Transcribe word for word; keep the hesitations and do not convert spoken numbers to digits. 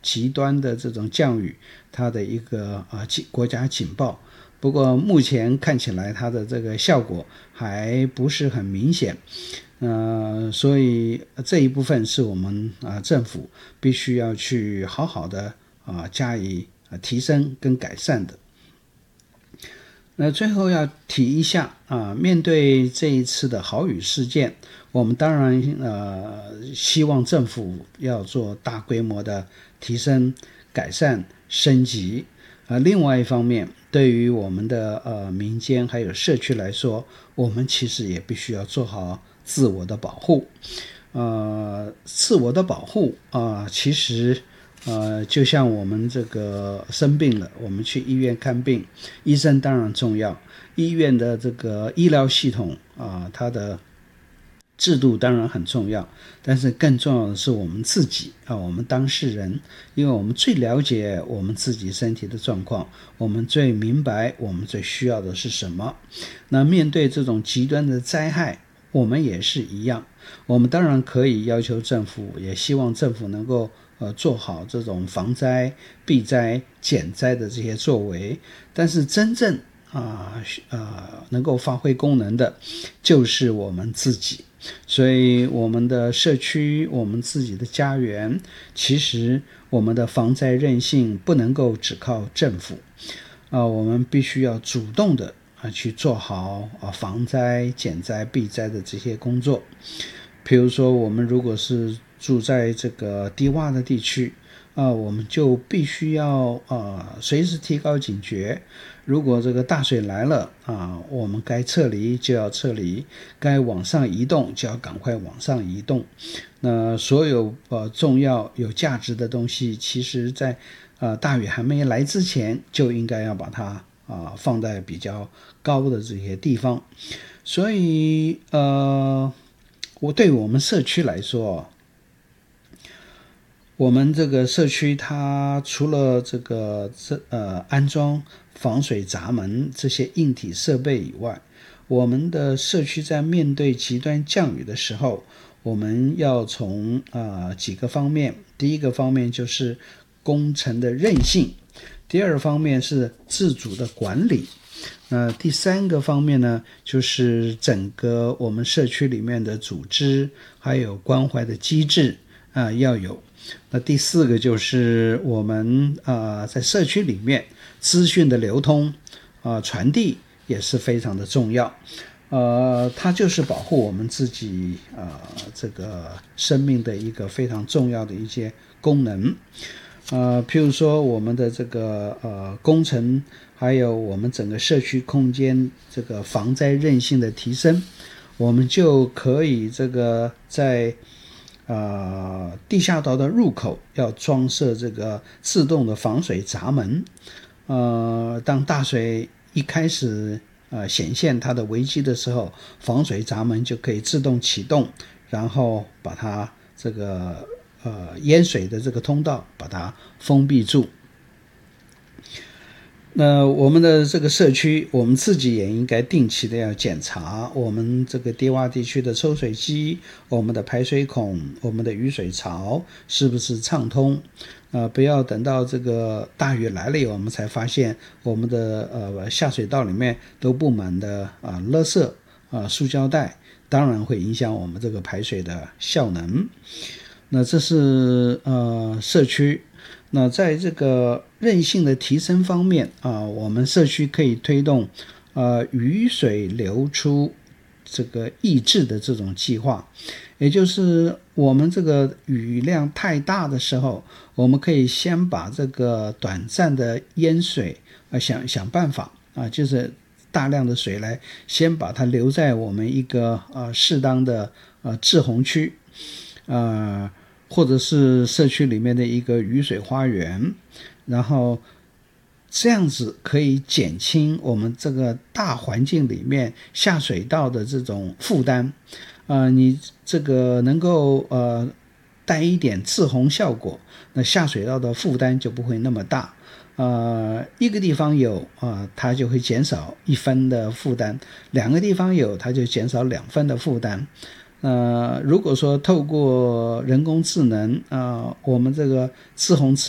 极端的这种降雨，它的一个啊国家警报。不过目前看起来它的这个效果还不是很明显，呃，所以这一部分是我们啊政府必须要去好好的啊加以啊提升跟改善的。那最后要提一下啊，面对这一次的豪雨事件，我们当然呃希望政府要做大规模的提升、改善、升级。呃，另外一方面，对于我们的呃民间还有社区来说，我们其实也必须要做好自我的保护。呃，自我的保护啊、呃，其实呃，就像我们这个生病了，我们去医院看病，医生当然重要，医院的这个医疗系统啊、呃，它的制度当然很重要，但是更重要的是我们自己啊，我们当事人，因为我们最了解我们自己身体的状况，我们最明白我们最需要的是什么。那面对这种极端的灾害，我们也是一样，我们当然可以要求政府，也希望政府能够呃做好这种防灾、避灾、减灾的这些作为，但是真正啊呃能够发挥功能的，就是我们自己。所以我们的社区，我们自己的家园，其实我们的防灾韧性不能够只靠政府啊，我们必须要主动的啊去做好啊防灾、减灾、避灾的这些工作。比如说，我们如果是住在这个低洼的地区啊，我们就必须要啊随时提高警觉。如果这个大水来了啊，我们该撤离就要撤离，该往上移动就要赶快往上移动。那所有呃重要有价值的东西，其实在呃大雨还没来之前，就应该要把它啊、呃、放在比较高的这些地方。所以呃，我对我们社区来说，我们这个社区它除了这个呃安装防水闸门这些硬体设备以外，我们的社区在面对极端降雨的时候，我们要从呃几个方面，第一个方面就是工程的韧性，第二方面是自主的管理，那第三个方面呢，就是整个我们社区里面的组织还有关怀的机制啊、呃、要有。那第四个就是我们啊、呃、在社区里面资讯的流通啊、呃、传递也是非常的重要。呃，它就是保护我们自己啊、呃、这个生命的一个非常重要的一些功能。呃，譬如说我们的这个呃工程，还有我们整个社区空间这个防灾韧性的提升，我们就可以这个在呃地下道的入口要装设这个自动的防水闸门。呃，当大水一开始呃显现它的危机的时候，防水闸门就可以自动启动，然后把它这个呃淹水的这个通道把它封闭住。那我们的这个社区，我们自己也应该定期的要检查我们这个低洼地区的抽水机、我们的排水孔、我们的雨水槽是不是畅通。呃，不要等到这个大雨来了以后，我们才发现我们的呃下水道里面都布满的啊、呃、垃圾啊、呃、塑胶袋，当然会影响我们这个排水的效能。那这是呃社区。那在这个韧性的提升方面啊、呃，我们社区可以推动呃雨水流出这个抑制的这种计划，也就是我们这个雨量太大的时候，我们可以先把这个短暂的淹水啊、呃、想想办法啊、呃，就是大量的水来先把它留在我们一个呃适当的呃滞洪区，呃。或者是社区里面的一个雨水花园，然后这样子可以减轻我们这个大环境里面下水道的这种负担。呃，你这个能够呃带一点滞洪效果，那下水道的负担就不会那么大。呃，一个地方有啊、呃，它就会减少一分的负担；两个地方有，它就减少两分的负担。呃，如果说透过人工智能啊、呃，我们这个滞洪池